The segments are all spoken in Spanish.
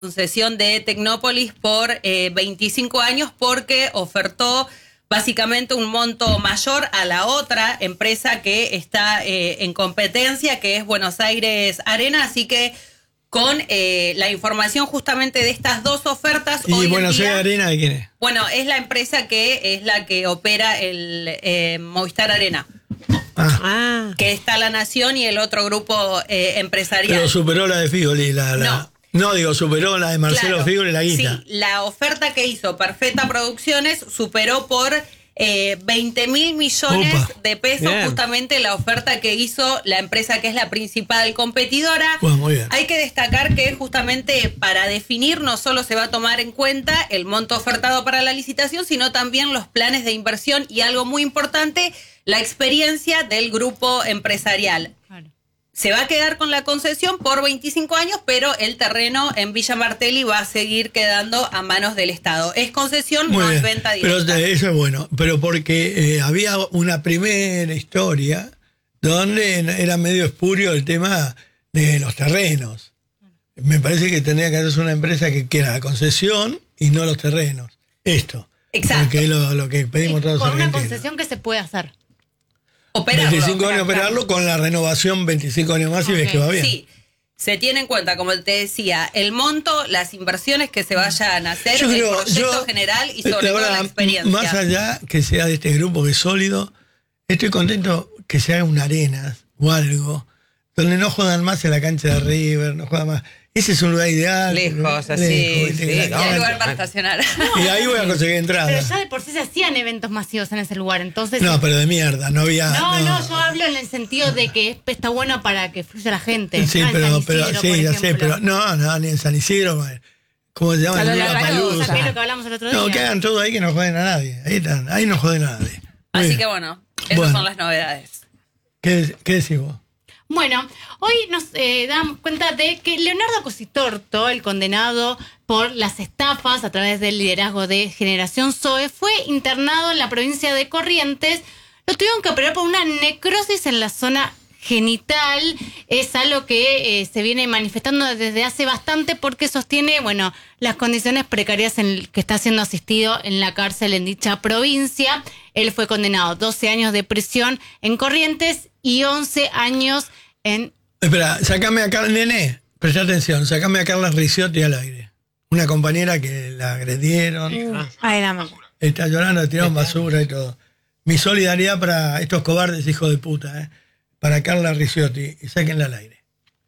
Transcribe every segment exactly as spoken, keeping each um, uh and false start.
concesión de Tecnópolis por eh, veinticinco años porque ofertó básicamente un monto mayor a la otra empresa que está eh, en competencia, que es Buenos Aires Arena, así que con eh, la información justamente de estas dos ofertas. ¿Y hoy Buenos Aires Arena de quién es? Bueno, es la empresa que es la que opera el eh, Movistar Arena. Ah. Ah. Que está La Nación y el otro grupo eh, empresarial. Pero superó la de Figoli, la, la... No. No, digo, superó la de Marcelo Claro, Figoli, la guita. Sí, la oferta que hizo Perfecta Producciones superó por eh, veinte mil millones Opa. de pesos. Bien. Justamente la oferta que hizo la empresa que es la principal competidora. Bueno, muy bien. Hay que destacar que justamente para definir no solo se va a tomar en cuenta el monto ofertado para la licitación, sino también los planes de inversión y algo muy importante, la experiencia del grupo empresarial. Claro. Se va a quedar con la concesión por veinticinco años, pero el terreno en Villa Martelli va a seguir quedando a manos del Estado. Es concesión, Muy no bien. es venta Pero directa. eh, eso es bueno. Pero porque eh, había una primera historia donde era medio espurio el tema de los terrenos. Me parece que tendría que hacerse una empresa que quiera la concesión y no los terrenos. Esto. Exacto. Porque es lo, lo que pedimos todos los Por una argentinos. concesión que se puede hacer. Operarlo, veinticinco años operar, operarlo con la renovación veinticinco años más y ves Ok. que va bien. Sí, se tiene en cuenta, como te decía, el monto, las inversiones que se vayan a hacer, Yo el creo, proyecto yo, general y la sobre todo verdad, la experiencia. más allá que sea de este grupo que es sólido, estoy contento que se haga una arenas o algo donde no jodan más en la cancha de River, no jodan más. Ese es un lugar ideal. Lejos, así, ¿viste? sí, La Y hay cancha. lugar para estacionar. Y ahí voy a conseguir Pero entradas. ya de por sí se hacían eventos masivos en ese lugar, entonces... No, pero de mierda, no había. No, no, yo hablo en el sentido de que es- está bueno para que fluya la gente. Sí, No en pero, San pero Isidro, sí, por ya sé, ejemplo. pero no, no, ni en San Isidro, ¿cómo se llama? Salón En de Lula la Claro, Palusa. o sea, que es lo que hablamos el otro día. No, que hagan todo ahí que no joden a nadie. Ahí están, ahí no joden a nadie. Muy Así bien. que bueno, esas Bueno. son las novedades. ¿Qué, qué decís vos? Bueno, hoy nos eh, damos cuenta de que Leonardo Cositorto, el condenado por las estafas a través del liderazgo de Generación Zoe, fue internado en la provincia de Corrientes. Lo tuvieron que operar por una necrosis en la zona genital. Es algo que eh, se viene manifestando desde hace bastante porque sostiene, bueno, las condiciones precarias en el que está siendo asistido en la cárcel en dicha provincia. Él fue condenado a doce años de prisión en Corrientes y once años en... Espera, sacame acá, nene, presta atención, sacame a Carla Ricciotti al aire. Una compañera que la agredieron, Ay, la mamá. está llorando, tiraron basura y todo. Mi solidaridad para estos cobardes hijos de puta, ¿eh? Para Carla Ricciotti, y sáquenla al aire.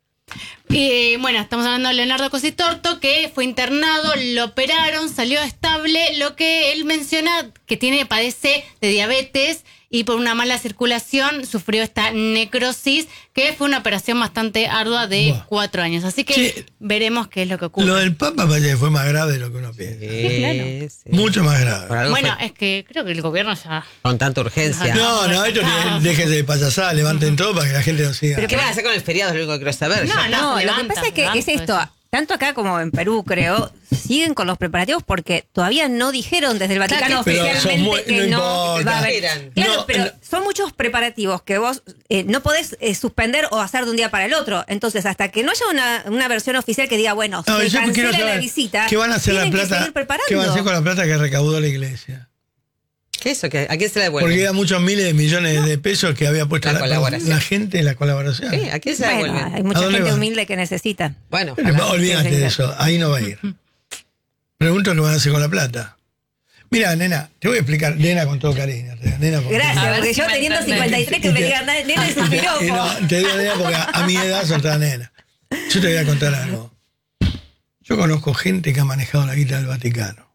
Eh, bueno, estamos hablando de Leonardo Cositorto, que fue internado, lo operaron, salió estable. Lo que él menciona, que tiene, padece de diabetes y por una mala circulación sufrió esta necrosis, que fue una operación bastante ardua de Buah. cuatro años. Así que Sí. veremos qué es lo que ocurre. Lo del Papa parece que fue más grave de lo que uno piensa. Sí, sí. Mucho más Por grave. algo Bueno, fue es que creo que el gobierno ya... con tanta urgencia. No, no, esto Ah. que déjense de payasada, levanten todo para que la gente lo siga. ¿Pero qué van a hacer con el feriado? Es lo único que quiero saber. No, ya. no. No, lo que levanta, pasa es que levanta es esto, eso. tanto acá como en Perú, creo, siguen con los preparativos porque todavía no dijeron desde el Vaticano Pero son oficialmente muy- que no no, importa. va a haber. Esperan. Claro, No, pero no. son muchos preparativos que vos eh, no podés eh, suspender o hacer de un día para el otro. Entonces, hasta que no haya una, una versión oficial que diga, bueno, No, se yo quiero cancela la saber, visita, ¿qué van a hacer la tienen que plata? seguir preparando. ¿Qué van a hacer con la plata que recaudó la iglesia? ¿Qué es eso? ¿Qué- ¿A quién se la devuelve? Porque eran muchos miles de millones de pesos que había puesto La la, colaboración. la gente en la colaboración. Sí, ¿a quién se la Bueno, devuelve? hay mucha ¿A dónde gente van? humilde que necesita. Bueno, Pero ojalá. olvídate Sí, sí, de sí. eso, ahí no va a ir. Pregunto qué van a hacer con la plata. Mira, nena, te voy a explicar, nena con todo cariño. Nena, con Gracias, A ver porque si yo me teniendo entendés. cincuenta y tres que me digan, nena, es un Y piropo. no, te digo nena porque a, a mi edad son todas nenas. Yo te voy a contar algo. Yo conozco gente que ha manejado la guita del Vaticano.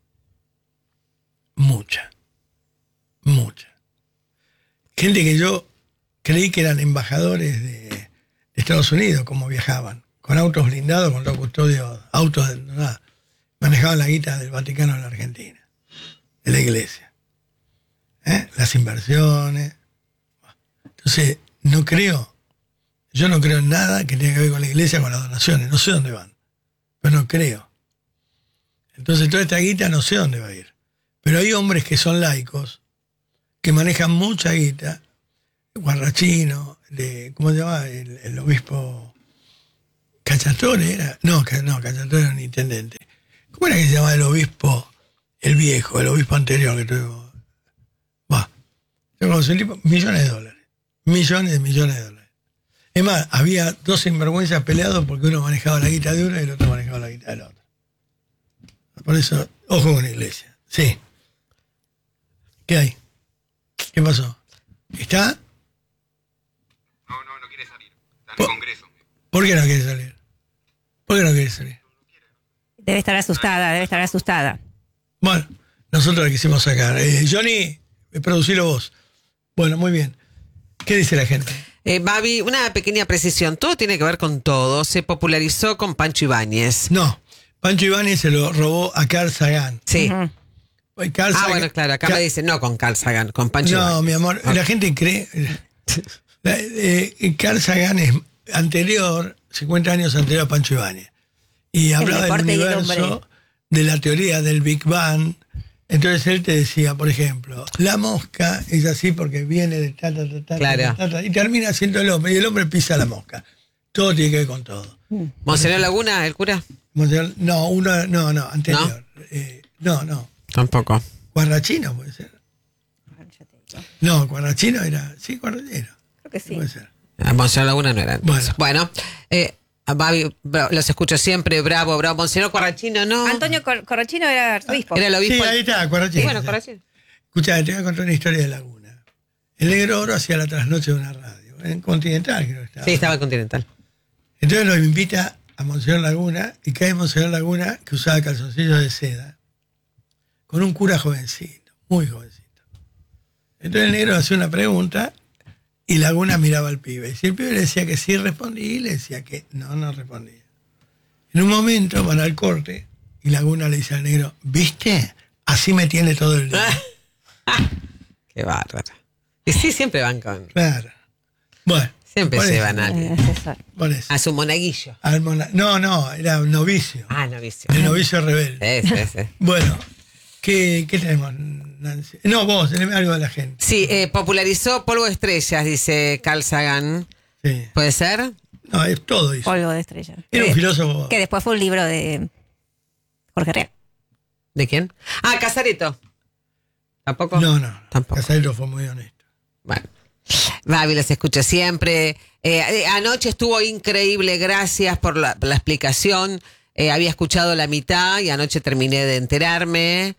Mucha. Mucha. Gente que yo creí que eran embajadores de, de Estados Unidos, como viajaban. Con autos blindados, con los custodios, autos de nada. Manejaban la guita del Vaticano en la Argentina. De la iglesia. ¿Eh? Las inversiones. Entonces, no creo, yo no creo en nada que tenga que ver con la iglesia, con las donaciones, no sé dónde van, pero no creo. Entonces toda esta guita no sé dónde va a ir. Pero hay hombres que son laicos, que manejan mucha guita, Guarrachino, de, ¿cómo se llama? El, el obispo Cacciatore era. No, ca- no, Cacciatore era un intendente. ¿Cómo era que se llamaba el obispo, el viejo, el obispo anterior que tuvimos? Va. Yo conocí un tipo, millones de dólares. Millones de millones de dólares. Es más, había dos sinvergüenzas peleados porque uno manejaba la guita de uno y el otro manejaba la guita del otro. Por eso, ojo con la iglesia. Sí. ¿Qué hay? ¿Qué pasó? ¿Está? No, no, no quiere salir. Está en Po- el Congreso. ¿Por qué no quiere salir? ¿Por qué no quiere salir? Debe estar asustada, debe estar asustada. Bueno, nosotros la quisimos sacar. Eh, Johnny, producilo vos. Bueno, muy bien. ¿Qué dice la gente? Eh, Babi, una pequeña precisión. Todo tiene que ver con todo. Se popularizó con Pancho Ibáñez. No, Pancho Ibáñez se lo robó a Carl Sagan. Sí. Ujú. Carl Ah, Sagan- bueno, claro. Acá Ca- me dicen, no con Carl Sagan, con Pancho No, Ibáñez. mi amor, Ah. la gente cree. La- eh, Carl Sagan es anterior, cincuenta años anterior a Pancho Ibáñez. Y hablaba del deporte y el universo, hombre. de la teoría del Big Bang. Entonces él te decía, por ejemplo, la mosca es así porque viene de ta, ta, ta, ta, Claro. ta, ta, ta, y termina siendo el hombre, y el hombre pisa la mosca. Todo tiene que ver con todo. ¿Monseñor Laguna, el cura? No, uno, no, no, anterior. Eh, no, no. Tampoco. Guarrachino puede ser. No, Guarrachino era. Sí, Guarrachino. Creo que sí. Puede ser. Ah, Monseñor Laguna no era. entonces. Bueno. Bueno, eh, Babi, bra- los escucho siempre, bravo, bravo. Monseñor Corrachino, no. Antonio Cor- Corrochino era arzobispo. Era el Sí, obispo. ahí está, Guarrachino. Sí, bueno, Corrachino. Escuchá, te voy a contar una historia de Laguna. El negro oro hacía la trasnoche de una radio. En Continental, creo que estaba. Sí, estaba en Continental. Entonces nos invita a Monseñor Laguna, y cae Monseñor Laguna, que usaba calzoncillos de seda, con un cura jovencito, muy jovencito. Entonces el negro hacía una pregunta y Laguna miraba al pibe. Y si el pibe le decía que sí, respondía, y le decía que no, no respondía. En un momento van al corte y Laguna le dice al negro, ¿viste? Así me tiene todo el día. Qué bárbaro. Y sí, siempre van con. Claro. Bueno. Siempre por se eso, van a, Eh, César. por eso. a su monaguillo. Al mona- No, no, era un novicio. Ah, no viste. El novicio rebelde. Sí, sí, sí. Bueno, ¿qué, qué tenemos, Nancy? No, vos, tenés algo de la gente. Sí, eh, popularizó Polvo de Estrellas, dice Carl Sagan. Sí. ¿Puede ser? No, es todo eso. Polvo de estrella. Era un Que- filósofo. Que después fue un libro de Jorge Real. ¿De quién? Ah, Casareto. ¿Tampoco? No, no. Tampoco. Casareto fue muy honesto. Bueno. Babi los escucha siempre. Eh, eh, anoche estuvo increíble, gracias por la, por la explicación. Eh, había escuchado la mitad y anoche terminé de enterarme.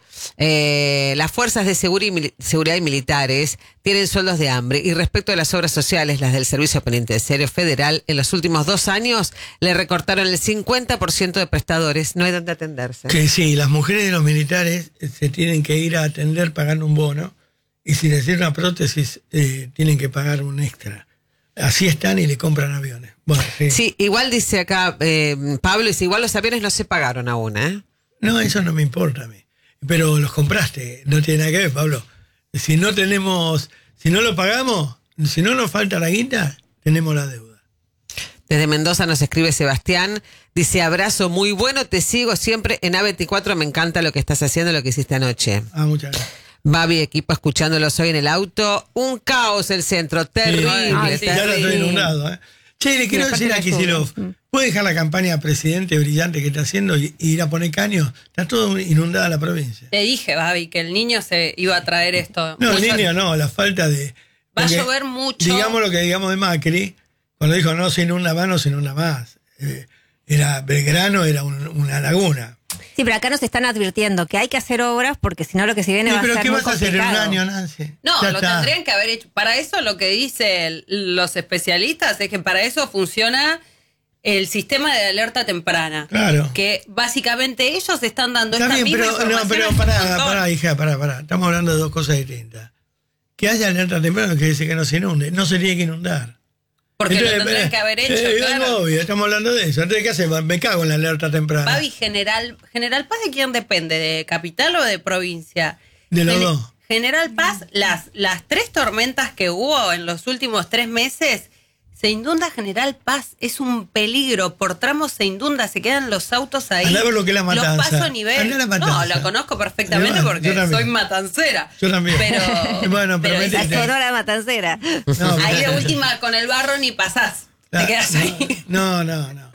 Eh, las fuerzas de segura y mili- seguridad y militares tienen sueldos de hambre. Y respecto a las obras sociales, las del Servicio Penitenciario Federal, en los últimos dos años le recortaron el cincuenta por ciento de prestadores. No hay donde atenderse. Que sí, las mujeres de los militares eh, se tienen que ir a atender pagando un bono, y si necesitan una prótesis eh, tienen que pagar un extra. Así están y le compran aviones. Bueno, sí. Sí, igual dice acá eh, Pablo, dice, igual los aviones no se pagaron aún, ¿eh? No, eso no me importa a mí. Pero los compraste, no tiene nada que ver, Pablo. Si no tenemos, si no lo pagamos, si no nos falta la guita, tenemos la deuda. Desde Mendoza nos escribe Sebastián, dice, abrazo muy bueno, te sigo siempre en A veinticuatro, me encanta lo que estás haciendo, lo que hiciste anoche. Ah, muchas gracias. Babi, equipo, escuchándolos hoy en el auto, un caos el centro, terrible, Ay, sí, Ya lo estoy terrible. inundado, ¿eh? Che, le quiero aparte decir a la Kicillof, lluvia. ¿puede dejar la campaña presidente brillante que está haciendo y, y ir a poner caños? Está todo inundada la provincia. Te dije, Babi, que el niño se iba a traer esto. No, el Mucho- niño no, la falta de... Va a porque llover mucho. Digamos lo que digamos de Macri, cuando dijo no se inunda más, no se inunda más. Eh, era Belgrano era un- una laguna. Sí, pero acá nos están advirtiendo que hay que hacer obras porque si no lo que se viene Sí, va a pero ser ¿qué muy vas a hacer en un complicado. año, Nancy? No, Ya lo está. tendrían que haber hecho. Para eso lo que dicen los especialistas es que para eso funciona el sistema de alerta temprana. Claro. Que básicamente ellos están dando Está esta bien, misma pero, no, información pero hace un pará, montón. pará, hija, pará, pará. Estamos hablando de dos cosas distintas. Que haya alerta temprana que dice que no se inunde. No se tiene que inundar. Porque Entonces, lo tendrían eh, que haber hecho, eh, claro. obvio, estamos hablando de eso. Entonces, ¿qué hacemos? Me cago en la alerta temprana. Babi, General, General Paz, ¿de quién depende? ¿De capital o de provincia? De los Gen- dos. General Paz, las, las tres tormentas que hubo en los últimos tres meses, se inunda General Paz. Es un peligro. Por tramos se inunda, se quedan los autos ahí. Andá a ver lo que es la Matanza. Los paso a nivel. Andá a la Matanza. No, la conozco perfectamente Yo porque también. soy matancera. Yo también. Pero, Bueno, pero pero vete- La Sonora Matancera. No, ahí de pero- última con el barro ni pasás. Ah, Te quedas ahí. No, no, no.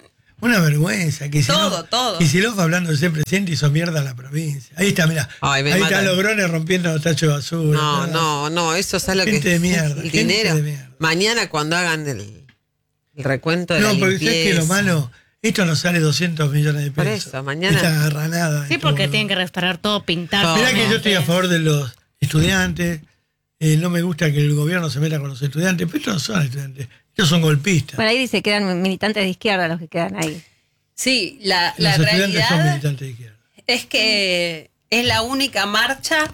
Una vergüenza. Todo, todo. Kicillof hablando de ser presidente hizo mierda a la provincia. Ahí está, mirá. Ay, me ahí matan. está Logrones rompiendo los tachos de basura. No, ¿verdad? no, no, eso es lo que Gente de mierda, el gente dinero. de mierda. Mañana cuando hagan el, el recuento de No, la porque sabes que lo limpieza. malo, esto nos sale doscientos millones de Por pesos. eso, mañana- Esta garranada. Sí, esto, porque boludo. tienen que restaurar todo, pintar. No, Mirá todo. que yo estoy a favor de los estudiantes. Eh, no me gusta que el gobierno se meta con los estudiantes, pero estos no son estudiantes. Estos son golpistas. Por ahí dice que eran militantes de izquierda los que quedan ahí. Sí, la, los la estudiantes son realidad militantes de izquierda. es que es la única marcha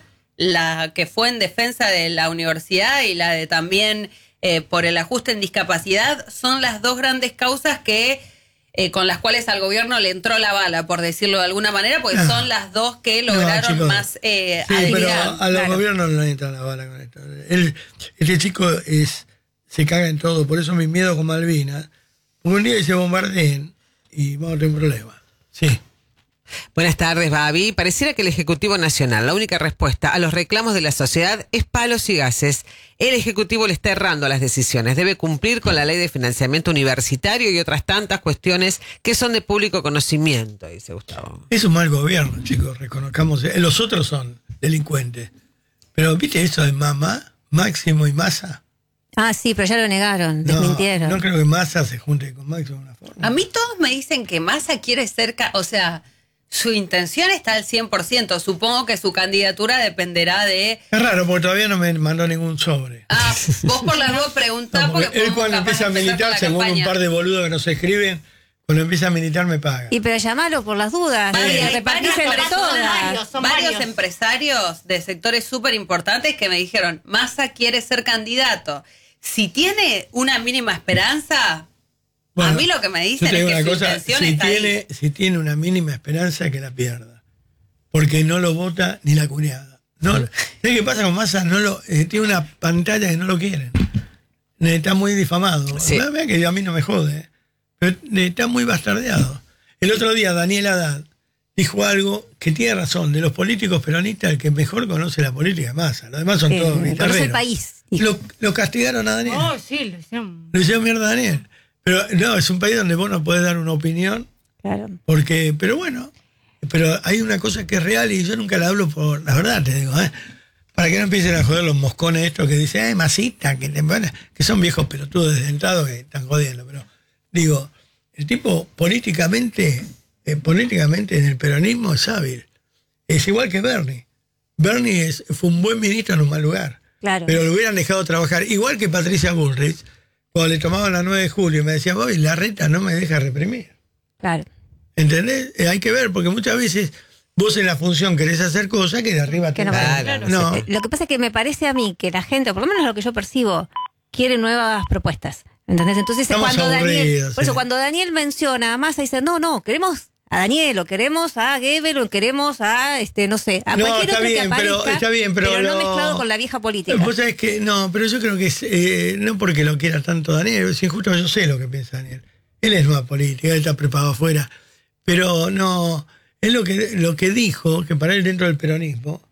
la que fue en defensa de la universidad y la de también eh, por el ajuste en discapacidad. Son las dos grandes causas que eh, con las cuales al gobierno le entró la bala, por decirlo de alguna manera, porque No. son las dos que lograron chicos. más eh, Sí, pero adhesión. a los claro. gobiernos no le entra la bala con esto. Él, este chico es se caga en todo, por eso mi miedo con Malvinas. Porque un día se bombardeen y vamos a tener un problema. Sí. Buenas tardes, Babi. Pareciera que el Ejecutivo Nacional, la única respuesta a los reclamos de la sociedad es palos y gases. El Ejecutivo le está errando a las decisiones. Debe cumplir con la ley de financiamiento universitario y otras tantas cuestiones que son de público conocimiento, dice Gustavo. Es un mal gobierno, chicos, reconozcamos. Eh, Los otros son delincuentes. Pero, ¿viste eso de Mamá, Máximo y Massa? Ah, sí, pero ya lo negaron, No, desmintieron. no creo que Massa se junte con Máximo de una forma. A mí todos me dicen que Massa quiere ser, ca- o sea, su intención está al cien por ciento. Supongo que su candidatura dependerá de... Es raro, porque todavía no me mandó ningún sobre. Ah, vos por las dos preguntás No, porque, porque él podemos cuando capaz empieza a empezar con militar, la según un campaña. par de boludos que no se escriben, cuando empieza a militar me paga. Y pero llamalo por las dudas, Varios- y hay repartís varios entre personas, todas. varios. Son varios varios. empresarios de sectores súper importantes que me dijeron, Massa quiere ser candidato. Si tiene una mínima esperanza, Bueno, a mí lo que me yo dicen te es digo que una su cosa, intención si está tiene, ahí. si tiene una mínima esperanza, que la pierda. Porque no lo vota ni la cuñada. No, ¿sabes qué pasa con Massa? No lo, eh, tiene una pantalla que no lo quieren. Eh, Está muy difamado. Sí. La verdad que a mí no me jode. eh. Pero eh, está muy bastardeado. El otro día Daniel Haddad dijo algo que tiene razón. De los políticos peronistas, el que mejor conoce la política es Massa. Los demás son Eh, todos conoce guitarreros. el país. dijo. Lo, lo castigaron a Daniel. Oh, sí, lo hicieron. Lo hicieron mierda a Daniel. Pero no, es un país donde vos no podés dar una opinión. Claro. Porque, pero bueno, pero hay una cosa que es real y yo nunca la hablo por la verdad, te digo, ¿eh? Para que no empiecen a joder los moscones estos que dicen, ay, masita, que, te, bueno, que son viejos pelotudos desdentados que están jodiendo. Pero digo, el tipo políticamente, eh, políticamente en el peronismo es hábil. Es igual que Bernie. Bernie es, fue un buen ministro en un mal lugar. Claro. Pero lo hubieran dejado trabajar. Igual que Patricia Bullrich, cuando le tomaban la nueve de julio y me decía, Bobby, la reta no me deja reprimir. Claro. ¿Entendés? Eh, hay que ver, porque muchas veces vos en la función querés hacer cosas que de arriba Que te no dan. Claro, No. Eh, Lo que pasa es que me parece a mí que la gente, o por lo menos lo que yo percibo, quiere nuevas propuestas. ¿Entendés? Entonces Estamos cuando Daniel, aburridos, por eso sí. cuando Daniel menciona a Massa dice, no, no, queremos a Daniel, o queremos a Goebbels, o queremos a este, no sé, a No, cualquier está otro bien, que pero- aparezca, está bien, pero no lo- mezclado con la vieja política. Vos sabés que, no, pero yo creo que es, eh, no porque lo quiera tanto Daniel, es injusto, yo sé lo que piensa Daniel. Él es nueva política, él está preparado afuera, pero no, es lo que, lo que dijo, que para él dentro del peronismo,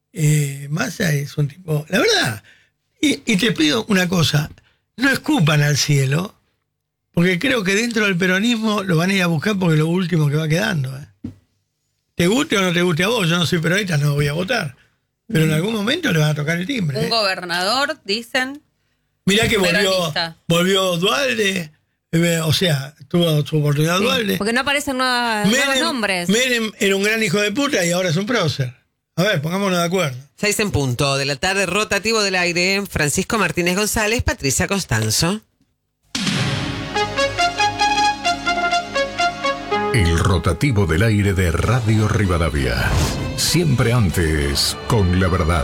eh, Massa es un tipo, la verdad, y, y te pido una cosa, no escupan al cielo, porque creo que dentro del peronismo lo van a ir a buscar porque es lo último que va quedando. ¿eh? Te guste o no te guste a vos, yo no soy peronista, no voy a votar. Pero en algún momento le van a tocar el timbre. Un ¿eh? gobernador, dicen. Mirá que volvió, peronista. volvió Dualde, eh, o sea, tuvo su oportunidad Sí, Dualde. porque no aparecen nuevas- nuevos nombres. Menem era un gran hijo de puta y ahora es un prócer. A ver, pongámonos de acuerdo. Seis en punto de la tarde, rotativo del aire, Francisco Martínez González, Patricia Constanzo. El rotativo del aire de Radio Rivadavia. Siempre antes, con la verdad.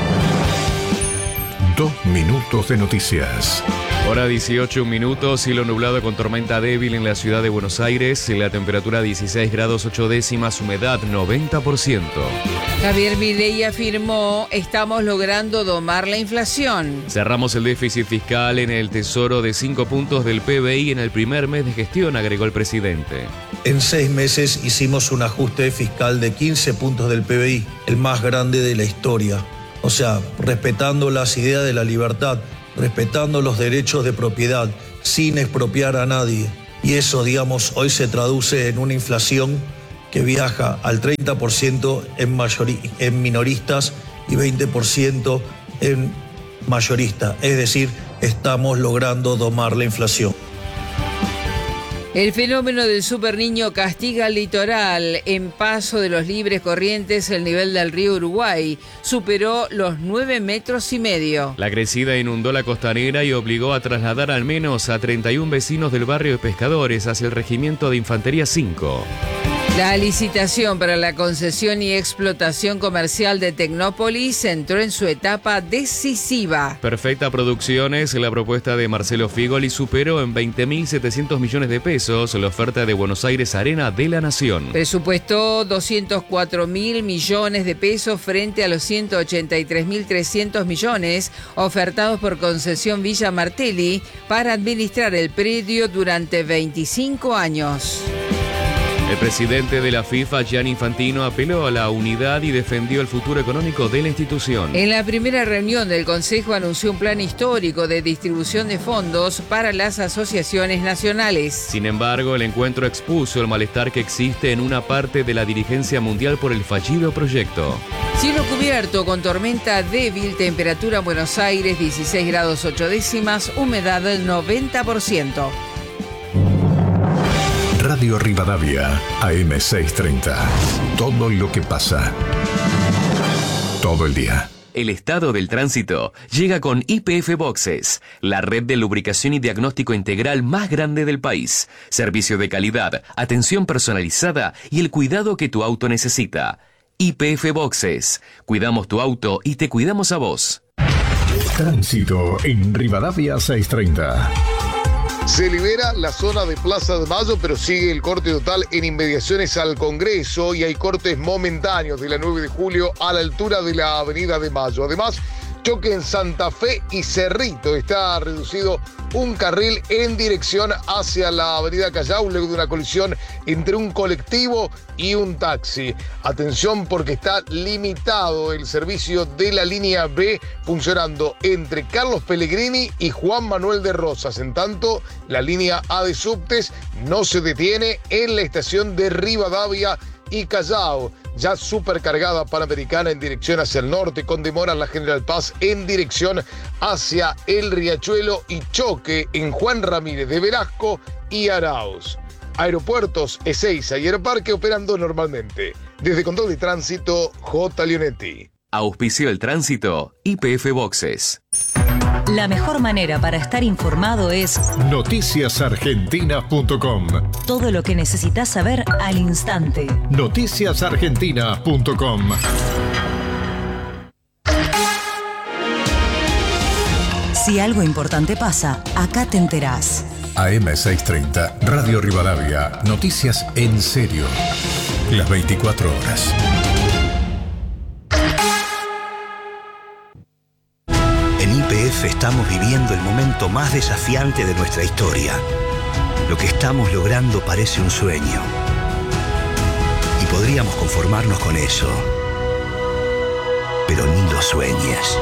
Dos minutos de noticias. Hora dieciocho minutos, cielo nublado con tormenta débil en la ciudad de Buenos Aires, la temperatura dieciséis grados ocho décimas, humedad noventa por ciento. Javier Milei afirmó, estamos logrando domar la inflación. Cerramos el déficit fiscal en el Tesoro de cinco puntos del P B I en el primer mes de gestión, agregó el presidente. En seis meses hicimos un ajuste fiscal de quince puntos del P B I, el más grande de la historia. O sea, respetando las ideas de la libertad, respetando los derechos de propiedad, sin expropiar a nadie. y eso, digamos, hoy se traduce en una inflación que viaja al treinta por ciento en, mayori- en minoristas y veinte por ciento en mayoristas. Es decir, estamos logrando domar la inflación. El fenómeno del superniño castiga al litoral. En Paso de los Libres Corrientes, el nivel del río Uruguay superó los nueve metros y medio. La crecida inundó la costanera y obligó a trasladar al menos a treinta y un vecinos del barrio de Pescadores hacia el Regimiento de Infantería cinco. La licitación para la concesión y explotación comercial de Tecnópolis entró en su etapa decisiva. Perfecta Producciones, la propuesta de Marcelo Figoli superó en veinte mil setecientos millones de pesos la oferta de Buenos Aires Arena de la Nación. Presupuestó doscientos cuatro mil millones de pesos frente a los ciento ochenta y tres mil trescientos millones ofertados por Concesión Villa Martelli para administrar el predio durante veinticinco años. El presidente de la FIFA, Gianni Infantino, apeló a la unidad y defendió el futuro económico de la institución. En la primera reunión del Consejo anunció un plan histórico de distribución de fondos para las asociaciones nacionales. Sin embargo, el encuentro expuso el malestar que existe en una parte de la dirigencia mundial por el fallido proyecto. Cielo cubierto con tormenta débil, temperatura en Buenos Aires dieciséis grados ocho décimas, humedad del noventa por ciento. Radio Rivadavia, A M seiscientos treinta. Todo lo que pasa. Todo el día. El estado del tránsito llega con Y P F Boxes, la red de lubricación y diagnóstico integral más grande del país. Servicio de calidad, atención personalizada y el cuidado que tu auto necesita. Y P F Boxes. Cuidamos tu auto y te cuidamos a vos. Tránsito en Rivadavia seiscientos treinta. Se libera la zona de Plaza de Mayo, pero sigue el corte total en inmediaciones al Congreso y hay cortes momentáneos de la nueve de julio a la altura de la Avenida de Mayo. Además, choque en Santa Fe y Cerrito. Está reducido un carril en dirección hacia la Avenida Callao luego de una colisión entre un colectivo y un taxi. Atención porque está limitado el servicio de la línea B funcionando entre Carlos Pellegrini y Juan Manuel de Rosas. En tanto, la línea A de subtes no se detiene en la estación de Rivadavia y Callao. Ya supercargada Panamericana en dirección hacia el norte, con demora la General Paz en dirección hacia el Riachuelo y choque en Juan Ramírez de Velasco y Arauz. Aeropuertos Ezeiza y Aeroparque operando normalmente. Desde Control de Tránsito, J. Leonetti. Auspició el tránsito, Y P F Boxes. La mejor manera para estar informado es noticias argentinas punto com. Todo lo que necesitas saber al instante. noticias argentinas punto com. Si algo importante pasa, acá te enterás. A M seiscientos treinta, Radio Rivadavia. Noticias en serio. Las veinticuatro horas. En Y P F estamos viviendo el momento más desafiante de nuestra historia. Lo que estamos logrando parece un sueño. Y podríamos conformarnos con eso. Pero ni lo sueñes.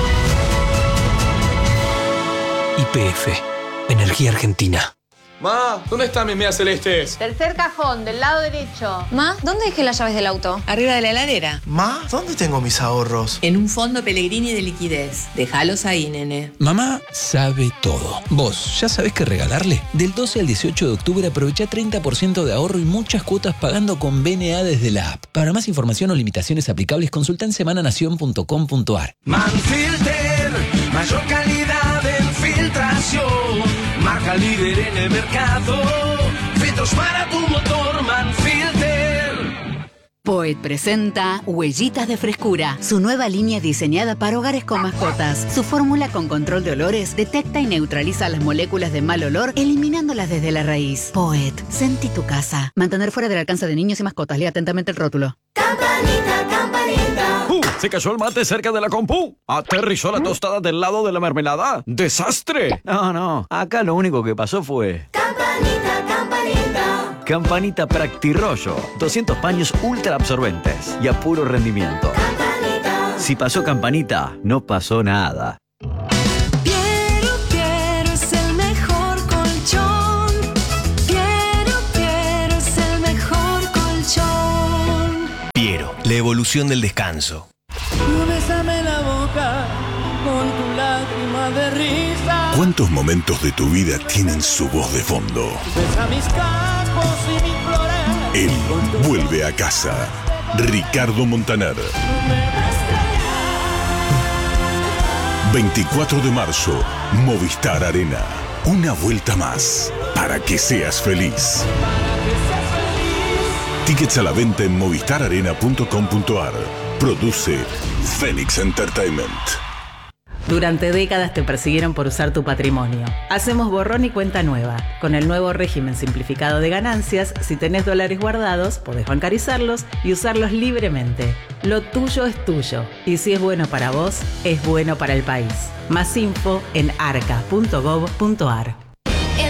Y P F, Energía Argentina. Ma, ¿dónde están mis medias celestes? Tercer cajón, del lado derecho. Ma, ¿dónde dejé las llaves del auto? Arriba de la heladera. Ma, ¿dónde tengo mis ahorros? En un fondo Pellegrini de liquidez. Déjalos ahí, nene. Mamá sabe todo. ¿Vos ya sabés qué regalarle? Del doce al dieciocho de octubre aprovecha treinta por ciento de ahorro y muchas cuotas pagando con B N A desde la app. Para más información o limitaciones aplicables, consulta en semananación punto com punto a r. Manfilter, mayor calidad en filtración. Marca líder en el mercado. Filtros para tu motor, Manfilter. Poet presenta Huellitas de Frescura, su nueva línea diseñada para hogares con mascotas. Su fórmula con control de olores detecta y neutraliza las moléculas de mal olor, eliminándolas desde la raíz. Poet, sentí tu casa. Mantener fuera del alcance de niños y mascotas. Lea atentamente el rótulo. Campanita, campanita. Uh, se cayó el mate cerca de la compu. Aterrizó la tostada del lado de la mermelada. ¡Desastre! No, no. Acá lo único que pasó fue... Campanita, campanita. Campanita Practirollo. doscientos paños ultra absorbentes y a puro rendimiento. Campanita. Si pasó Campanita, no pasó nada. Piero, Piero es el mejor colchón. la evolución del descanso. Bésame la boca con tu lágrima de risa. ¿Cuántos momentos de tu vida tienen su voz de fondo? Besa mis campos y mis flores. Él vuelve a casa. Ricardo Montaner. veinticuatro de marzo, Movistar Arena. Una vuelta más para que seas feliz. Tickets a la venta en movistar arena punto com punto ar. Produce Phoenix Entertainment. Durante décadas te persiguieron por usar tu patrimonio. Hacemos borrón y cuenta nueva. Con el nuevo régimen simplificado de ganancias, si tenés dólares guardados, podés bancarizarlos y usarlos libremente. Lo tuyo es tuyo. Y si es bueno para vos, es bueno para el país. Más info en arca punto gov punto ar.